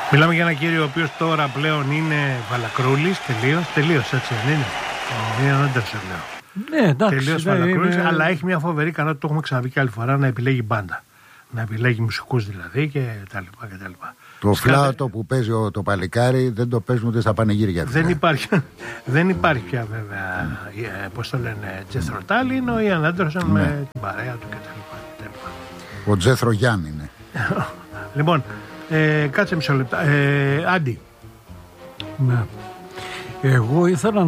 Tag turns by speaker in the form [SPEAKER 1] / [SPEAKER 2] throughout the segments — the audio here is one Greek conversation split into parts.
[SPEAKER 1] Μιλάμε για έναν κύριο ο οποίος τώρα πλέον είναι Βαλακρούλης, τελείως έτσι δεν είναι. Είναι Άντερσον, λέω.
[SPEAKER 2] Ναι, εντάξει.
[SPEAKER 1] Τελείως Βαλακρούλης, αλλά έχει μια φοβερή ικανότητα, το έχουμε ξαναπεί και άλλη φορά, να επιλέγει μπάντα. Να επιλέγει μουσικούς δηλαδή και τα λοιπά.
[SPEAKER 3] Το φλάουτο που παίζει το παλικάρι δεν το παίζουν ούτε στα πανηγύρια.
[SPEAKER 1] Δεν υπάρχει πια βέβαια, πώς το λένε, Τζέθρο Τάλι, είναι ο Ιαν Άντερσον με την παρέα του κτλ.
[SPEAKER 3] Ο Τζέθρο Γιάννη είναι.
[SPEAKER 1] Λοιπόν, κάτσε μισό λεπτό. Άντι.
[SPEAKER 2] Ναι. Εγώ ήθελα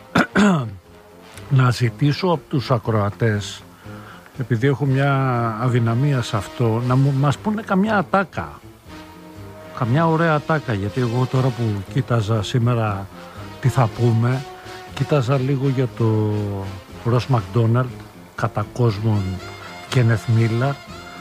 [SPEAKER 2] να ζητήσω από τους ακροατές, επειδή έχω μια αδυναμία σε αυτό, να μας πούνε καμιά ατάκα. Καμιά ωραία ατάκα, γιατί εγώ τώρα που κοίταζα σήμερα τι θα πούμε, κοίταζα λίγο για το Ρος Μακδόναλντ, κατά κόσμον Κένεθ Μίλαρ.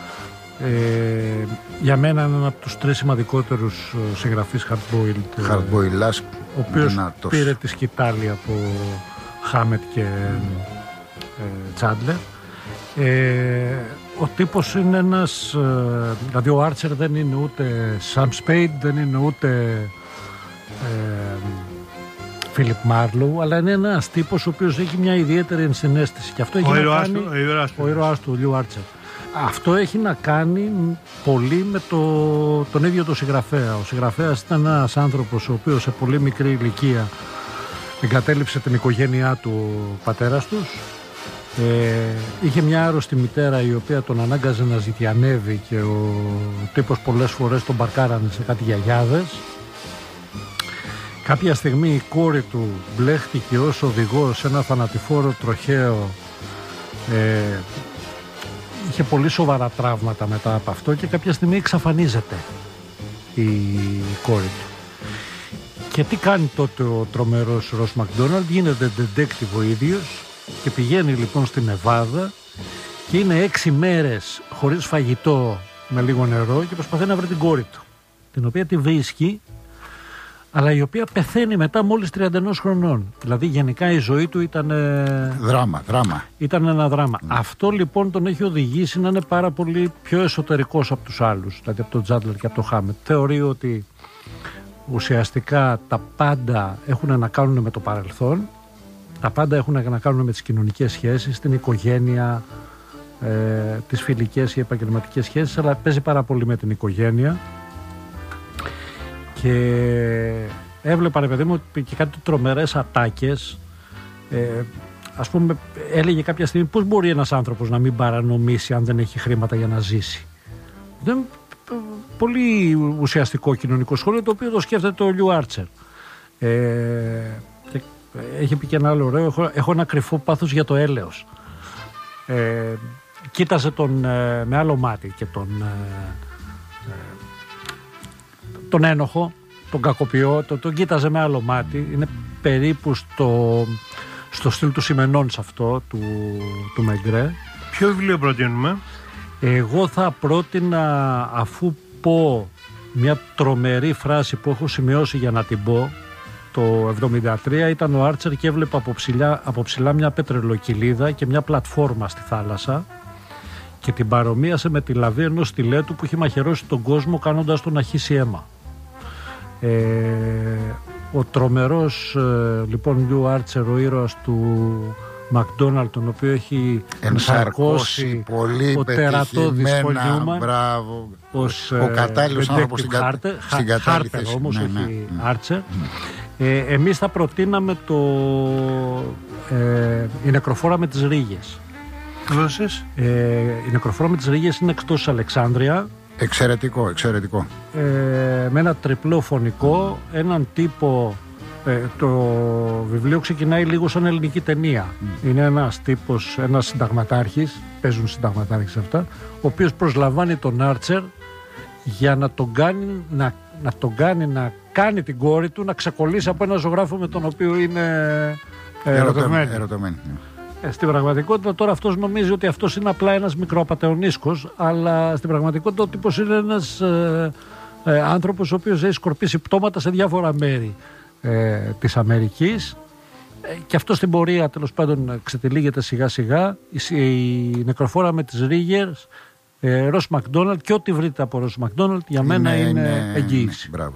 [SPEAKER 2] Για μένα είναι ένα από τους 3 σημαντικότερους συγγραφείς hardboiled, ο οποίος πήρε τη σκητάλη από Χάμετ και Τσάντλερ. Ο τύπος είναι ένας, δηλαδή ο Άρτσερ δεν είναι ούτε Sam Spade, δεν είναι ούτε Φίλιπ Μάρλοου, αλλά είναι ένας τύπος ο οποίος έχει μια ιδιαίτερη ενσυναίσθηση και αυτό έχει να κάνει ο ήρωας του Λιου Άρτσερ. Αυτό έχει να κάνει πολύ με τον ίδιο το συγγραφέα. Ο συγγραφέας ήταν ένας άνθρωπος ο οποίος σε πολύ μικρή ηλικία εγκατέλειψε την οικογένειά του, ο πατέρας τους. Είχε μια άρρωστη μητέρα η οποία τον ανάγκαζε να ζητιανεύει και ο τύπος πολλές φορές τον παρκάρανε σε κάτι γιαγιάδες. Κάποια στιγμή η κόρη του μπλέχτηκε ως οδηγός σε ένα θανατηφόρο τροχαίο. Είχε πολύ σοβαρά τραύματα μετά από αυτό και κάποια στιγμή εξαφανίζεται η κόρη του. Και τι κάνει τότε ο τρομερός Ρος Μακδόναλντ? Γίνεται detective ο ίδιος και πηγαίνει λοιπόν στη Νεβάδα και είναι 6 μέρες χωρίς φαγητό με λίγο νερό και προσπαθεί να βρει την κόρη του, την οποία τη βρίσκει, αλλά η οποία πεθαίνει μετά μόλις 31 χρονών. Δηλαδή γενικά η ζωή του ήταν
[SPEAKER 3] δράμα.
[SPEAKER 2] Ήταν ένα δράμα. Αυτό λοιπόν τον έχει οδηγήσει να είναι πάρα πολύ πιο εσωτερικός από τους άλλους, δηλαδή από τον Τζάντλερ και από τον Χάμετ. Θεωρεί ότι ουσιαστικά τα πάντα έχουν να κάνουν με το παρελθόν, τα πάντα έχουν να κάνουν με τις κοινωνικές σχέσεις, την οικογένεια, τις φιλικές ή επαγγελματικές σχέσεις, αλλά παίζει πάρα πολύ με την οικογένεια. Και έβλεπα, ρε παιδί μου, και κάτι τρομερές ατάκες. Ας πούμε, έλεγε κάποια στιγμή πώς μπορεί ένας άνθρωπος να μην παρανομήσει αν δεν έχει χρήματα για να ζήσει. Πολύ ουσιαστικό κοινωνικό σχόλιο, το οποίο το σκέφτεται ο Λιου Άρτσερ. Και έχει πει και ένα άλλο ωραίο: έχω ένα κρυφό πάθος για το έλεος. Κοίταζε τον με άλλο μάτι και τον ένοχο, τον κακοποιό, τον κοίταζε με άλλο μάτι. Είναι περίπου στο στυλ του Σιμενών σε αυτό, του Μεγκρέ.
[SPEAKER 1] Ποιο βιβλίο προτείνουμε?
[SPEAKER 2] Εγώ θα πρότεινα, αφού πω μια τρομερή φράση που έχω σημειώσει για να την πω, το 1973 ήταν ο Άρτσερ και έβλεπε από ψηλά μια πετρελοκυλίδα και μια πλατφόρμα στη θάλασσα και την παρομοίασε με τη λαβή ενός στιλέτου που είχε μαχαιρώσει τον κόσμο κάνοντας τον να χύσει αίμα. Ο τρομερός λοιπόν Λιου Άρτσερ, ο ήρωας του Μακδόναλντ, τον οποίο έχει ενσαρκώσει ο τερατώδης Πολ Νιούμαν ως
[SPEAKER 3] ο κατάλληλος άνθρωπος στην κατάλληλη θέση.
[SPEAKER 2] Όμως όχι Άρτσερ. Εμείς θα προτείναμε η νεκροφόρα με τις ρίγες. Η νεκροφόρα με τις ρίγες είναι εκτός Αλεξάνδρεια.
[SPEAKER 3] Εξαιρετικό.
[SPEAKER 2] Με ένα τριπλό φωνικό, έναν τύπο. Το βιβλίο ξεκινάει λίγο σαν ελληνική ταινία. Είναι ένας τύπος, ένας συνταγματάρχης, παίζουν συνταγματάρχες αυτά, ο οποίος προσλαμβάνει τον Άρτσερ για να τον κάνει να κάνει την κόρη του να ξεκολλήσει από ένα ζωγράφο με τον οποίο είναι ερωτευμένη. Στην πραγματικότητα τώρα αυτός νομίζει ότι αυτός είναι απλά ένας μικροαπατεωνίσκος, αλλά στην πραγματικότητα ο τύπος είναι ένας άνθρωπος ο οποίος έχει σκορπίσει πτώματα σε διάφορα μέρη της Αμερικής και αυτό στην πορεία τέλος πάντων ξετυλίγεται σιγά σιγά. Η νεκροφόρα με τις ρίγες Ross McDonald, και ό,τι βρείτε από Ross McDonald για μένα είναι εγγύηση.
[SPEAKER 3] Μπράβο.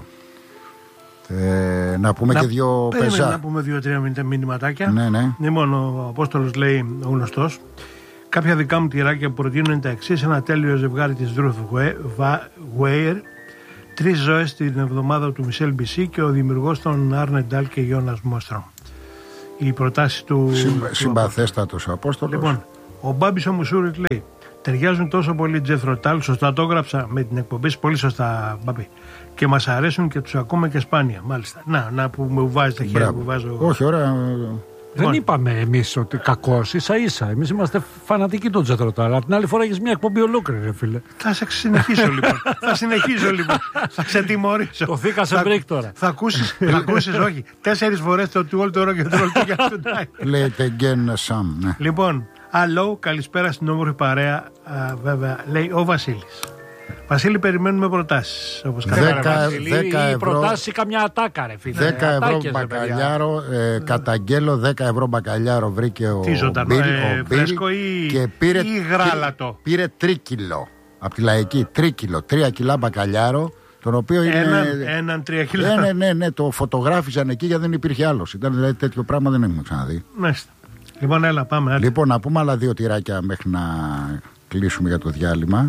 [SPEAKER 3] Να πούμε και δύο πεζά.
[SPEAKER 1] Να πούμε 2-3 μηνυματάκια.
[SPEAKER 3] Ναι.
[SPEAKER 1] Λοιπόν, ο Απόστολος λέει, ο γνωστός, κάποια δικά μου τυράκια που προτείνουν είναι τα εξής: ένα τέλειο ζευγάρι της Ruth Ware, 3 ζωές την εβδομάδα του Μισελ Μπισί και ο δημιουργός των Άρνενταλ και Γιώνας Μόστρομ. Οι προτάσεις του.
[SPEAKER 3] Συμπαθέστατος ο Απόστολος.
[SPEAKER 1] Λοιπόν, ο Μπάμπης ο Μουσούρης λέει: ταιριάζουν τόσο πολύ Jethro Tull, σωστά το έγραψα με την εκπομπή, πολύ σωστά, Μπάμπη. Και μας αρέσουν και τους ακούμε και σπάνια, μάλιστα. Να που μου βάζει τα χέρια που βάζω.
[SPEAKER 3] Όχι, ωραία.
[SPEAKER 2] Δεν είπαμε εμείς ότι κακός, ίσα-ίσα. Εμείς είμαστε φανατικοί των Jethro Tull. Αλλά την άλλη φορά έχεις μια εκπομπή ολόκληρη, ρε φίλε.
[SPEAKER 1] Θα συνεχίσω λοιπόν. Θα ξετιμωρήσω.
[SPEAKER 2] Το θήκασε μπρικ τώρα.
[SPEAKER 1] Θα ακούσεις, όχι. 4 φορές το του όλο το ροκ και το ροκ για το τάι.
[SPEAKER 3] Λέτε again some.
[SPEAKER 1] Λοιπόν, hello, καλησπέρα στην όμορφη παρέα, βέβαια, λέει ο Βασίλης. Βασίλη, περιμένουμε προτάσεις.
[SPEAKER 3] 10 ευρώ.
[SPEAKER 2] Προτάσεις καμιά ατάκα, ρε φίλε.
[SPEAKER 3] 10 ευρώ μπακαλιάρο. Καταγγέλω 10 ευρώ μπακαλιάρο βρήκε ο
[SPEAKER 1] φρέσκο
[SPEAKER 3] και πήρε,
[SPEAKER 1] ή γράλατο.
[SPEAKER 3] Πήρε 3 κιλό. Από τη Λαϊκή 3 κιλό. 3 κιλά μπακαλιάρο. Τον οποίο
[SPEAKER 1] έναν 3 κιλά.
[SPEAKER 3] Ναι, το φωτογράφησαν εκεί γιατί δεν υπήρχε άλλος. Ήταν δηλαδή τέτοιο πράγμα δεν έχουμε ξαναδεί.
[SPEAKER 1] Μάλιστα. Λοιπόν, έλα, πάμε.
[SPEAKER 3] Λοιπόν, να πούμε άλλα 2 τυράκια μέχρι να κλείσουμε για το διάλειμμα.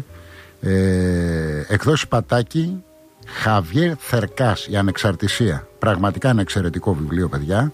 [SPEAKER 3] Εκδόσεις Πατάκη, Χαβιέρ Θερκάς, η Ανεξαρτησία. Πραγματικά ένα εξαιρετικό βιβλίο, παιδιά,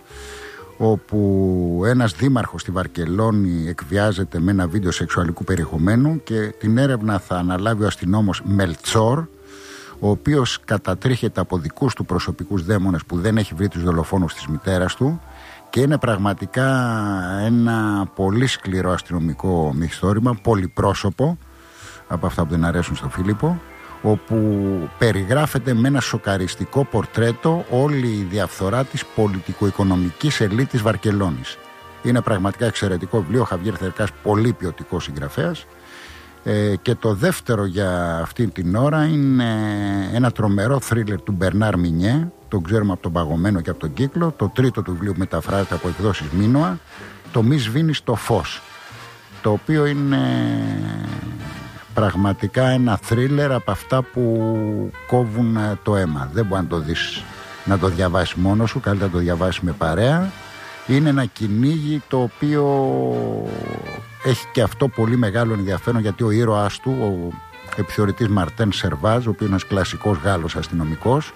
[SPEAKER 3] όπου ένας δήμαρχος στη Βαρκελόνη εκβιάζεται με ένα βίντεο σεξουαλικού περιεχομένου και την έρευνα θα αναλάβει ο αστυνόμος Μελτσόρ, ο οποίος κατατρίχεται από δικούς του προσωπικούς δαίμονες που δεν έχει βρει τους δολοφόνους της μητέρας του, και είναι πραγματικά ένα πολύ σκληρό αστυνομικό μυθιστόρημα, πολυπρόσωπο, από αυτά που δεν αρέσουν στον Φίλιππο, όπου περιγράφεται με ένα σοκαριστικό πορτρέτο όλη η διαφθορά της πολιτικο-οικονομικής ελίτ της Βαρκελόνης. Είναι πραγματικά εξαιρετικό βιβλίο, Χαβιέρ Θερκάς, πολύ ποιοτικό συγγραφέας. Και το δεύτερο για αυτή την ώρα είναι ένα τρομερό θρίλερ του Μπερνάρ Μινιέ, τον ξέρουμε από τον Παγωμένο και από τον Κύκλο. Το τρίτο του βιβλίου μεταφράζεται από εκδόσεις Μίνωα, το «Μη σβήνει στο φως», το οποίο είναι πραγματικά ένα θρίλερ από αυτά που κόβουν το αίμα. Δεν μπορεί να το δεις, να το διαβάσεις μόνος σου, καλύτερα να το διαβάσεις με παρέα. Είναι ένα κυνήγι το οποίο έχει και αυτό πολύ μεγάλο ενδιαφέρον, γιατί ο ήρωάς του, ο επιθεωρητής Μαρτέν Σερβάζ, ο οποίος είναι ένας κλασικός Γάλλος αστυνομικός,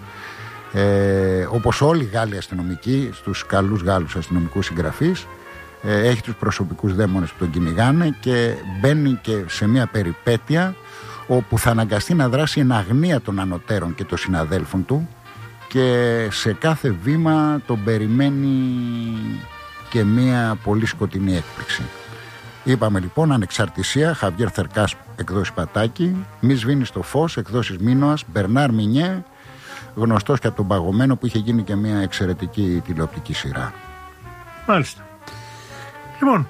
[SPEAKER 3] όπως όλοι οι Γάλλοι αστυνομικοί, στους καλούς Γάλλους αστυνομικούς συγγραφείς, έχει τους προσωπικούς δαίμονες που τον κυνηγάνε και μπαίνει και σε μια περιπέτεια όπου θα αναγκαστεί να δράσει εν αγνία των ανωτέρων και των συναδέλφων του, και σε κάθε βήμα τον περιμένει και μια πολύ σκοτεινή έκπληξη. Είπαμε λοιπόν Ανεξαρτησία, Χαβιέρ Θερκάς, εκδόσεις Πατάκη, Μη σβήνει στο φως, εκδόσεις Μίνωας, Μπερνάρ Μινιέ, γνωστός και από τον Παγωμένο που είχε γίνει και μια εξαιρετική τηλεοπτική σειρά.
[SPEAKER 1] Μάλιστα. Λοιπόν,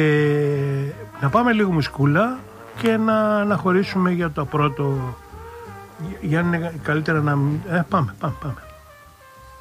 [SPEAKER 1] να πάμε λίγο μουσκούλα και να αναχωρήσουμε για το πρώτο. Για να είναι καλύτερα να... Πάμε.